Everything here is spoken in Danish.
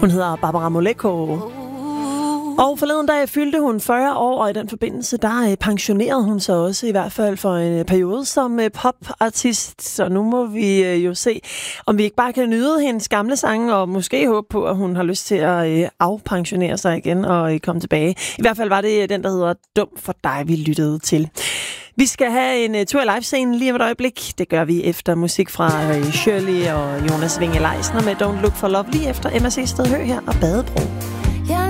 Hun hedder Barbara Moleko. Og forleden dag fyldte hun 40 år, og i den forbindelse, der pensionerede hun sig også, i hvert fald for en periode som popartist. Så nu må vi jo se, om vi ikke bare kan nyde hendes gamle sange, og måske håbe på, at hun har lyst til at afpensionere sig igen og komme tilbage. I hvert fald var det den, der hedder Dum for dig, vi lyttede til. Vi skal have en tur i livescenen lige om et øjeblik. Det gør vi efter musik fra Shirley og Jonas Winge Leisner med Don't Look for Love, lige efter MSC Stedhø her og Badebro.